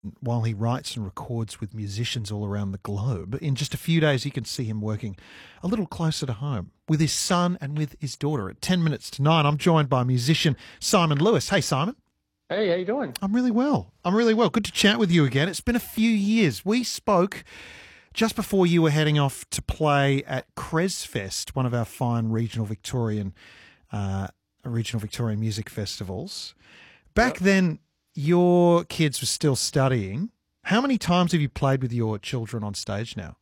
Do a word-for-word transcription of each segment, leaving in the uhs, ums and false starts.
while he writes and records with musicians all around the globe. In just a few days, you can see him working a little closer to home with his son and with his daughter. At ten minutes to nine, I'm joined by musician Simon Lewis. Hey, Simon. Hey, how you doing? I'm really well. I'm really well. Good to chat with you again. It's been a few years. We spoke just before you were heading off to play at Cresfest, one of our fine regional Victorian uh, regional Victorian music festivals. Back Yep. then, your kids were still studying. How many times have you played with your children on stage now?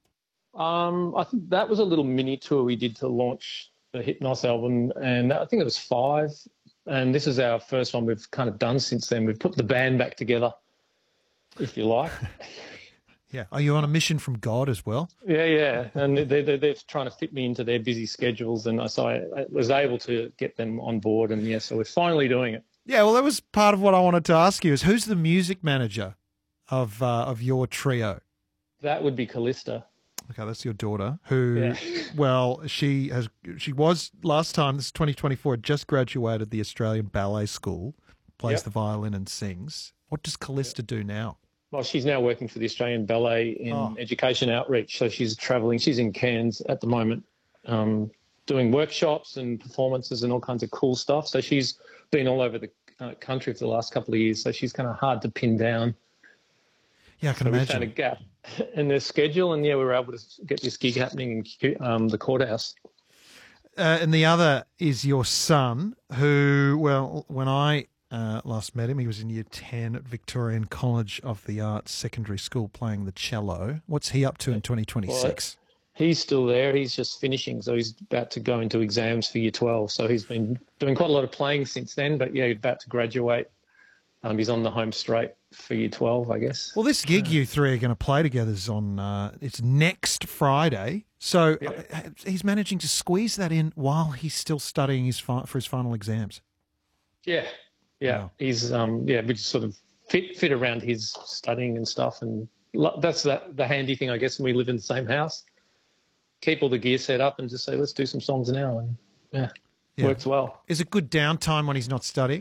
Um, I think that was a little mini tour we did to launch the Hypnos album, and I think it was five. And this is our first one we've kind of done since then. We've put the band back together, if you like. Yeah. Are you on a mission from God as well? Yeah, yeah. And they're, they're, they're trying to fit me into their busy schedules, and so I, I was able to get them on board. And yeah, so we're finally doing it. Yeah, well, that was part of what I wanted to ask you is who's the music manager of uh, of your trio? That would be Callista. Okay, that's your daughter who, Yeah. well, she has she was last time, this is twenty twenty-four, just graduated the Australian Ballet School, plays Yep. the violin and sings. What does Callista do now? Well, she's now working for the Australian Ballet in Oh. education outreach. So she's travelling. She's in Cairns at the moment, um, doing workshops and performances and all kinds of cool stuff. So she's been all over the uh, country for the last couple of years. So she's kind of hard to pin down. Yeah, I can So we found a imagine. gap in their schedule, and yeah, we were able to get this gig happening in um, the courthouse. Uh, and the other is your son who, well, when I uh, last met him, he was in year ten at Victorian College of the Arts Secondary School playing the cello. What's he up to in twenty twenty-six? He's still there. He's just finishing, so he's about to go into exams for year twelve. So he's been doing quite a lot of playing since then, but yeah, he's about to graduate. Um, he's on the home straight for year twelve, I guess. Well, this gig you three are going to play together is on, uh, it's next Friday. So Yeah. uh, he's managing to squeeze that in while he's still studying his fi- for his final exams. Yeah, yeah. Wow. He's um, yeah, we just sort of fit fit around his studying and stuff, and lo- that's that the handy thing, I guess. When we live in the same house, keep all the gear set up and just say, let's do some songs now, and yeah, Yeah. works well. Is it good downtime when he's not studying?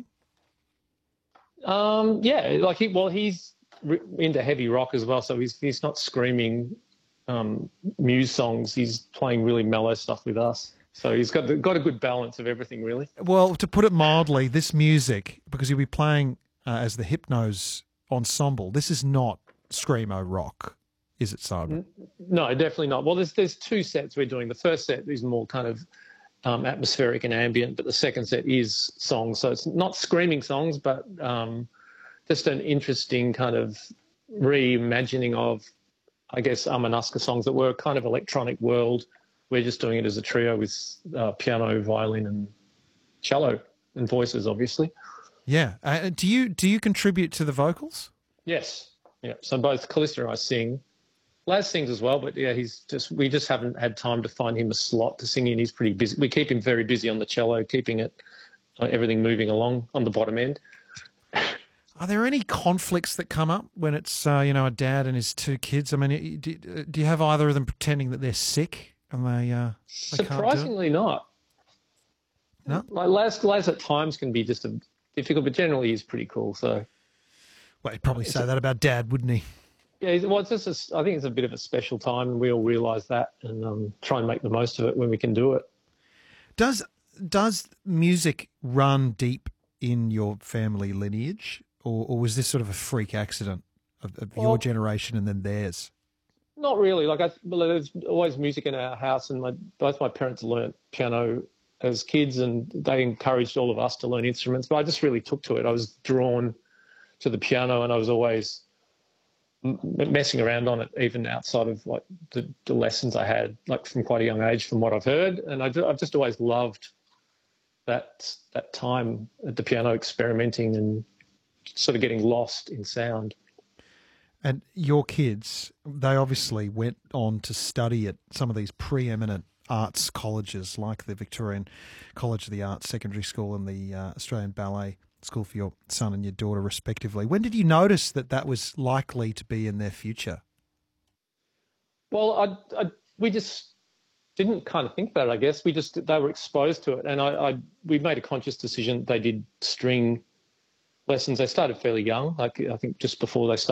Um, yeah, like he well, he's re- into heavy rock as well, so he's he's not screaming um, Muse songs. He's playing really mellow stuff with us. So he's got the, got a good balance of everything, really. Well, to put it mildly, this music, because you'll be playing uh, as the Hypnos ensemble, this is not screamo rock, is it, Simon? No, definitely not. Well, there's there's two sets we're doing. The first set is more kind of um, atmospheric and ambient, but the second set is songs. So it's not screaming songs, but um, just an interesting kind of reimagining of, I guess, Amanuska songs that were kind of electronic world. We're just doing it as a trio with uh, piano, violin, and cello, and voices, obviously. Yeah. Uh, do you do you contribute to the vocals? Yes. Yeah. So both Callista and I sing. Laz sings as well, but yeah, he's just we just haven't had time to find him a slot to sing in. He's pretty busy. We keep him very busy on the cello, keeping it uh, everything moving along on the bottom end. Are there any conflicts that come up when it's uh, you know a dad and his two kids? I mean, do, do you have either of them pretending that they're sick and they uh, they can't do it? Surprisingly not. No? Like Laz, Laz at times can be just a, difficult, but generally he's pretty cool. So Well, he'd probably say that about Dad, wouldn't he? yeah, he's, well, it's just a, I think it's a bit of a special time, and we all realise that, and um, try and make the most of it when we can do it. Does does music run deep in your family lineage, or, or was this sort of a freak accident of, of your Well- generation and then theirs? Not really. Like I, well, there's always music in our house, and my, both my parents learnt piano as kids, and they encouraged all of us to learn instruments. But I just really took to it. I was drawn to the piano, and I was always m- messing around on it, even outside of like the, the lessons I had, like from quite a young age, from what I've heard. And I, ju- I've just always loved that that time at the piano, experimenting and sort of getting lost in sound. And your kids, they obviously went on to study at some of these preeminent arts colleges like the Victorian College of the Arts Secondary School and the uh, Australian Ballet School for your son and your daughter, respectively. When did you notice that that was likely to be in their future? Well, I, I, we just didn't kind of think about it, I guess. We just, they were exposed to it. And I, I we made a conscious decision. They did string lessons. They started fairly young, like I think just before they started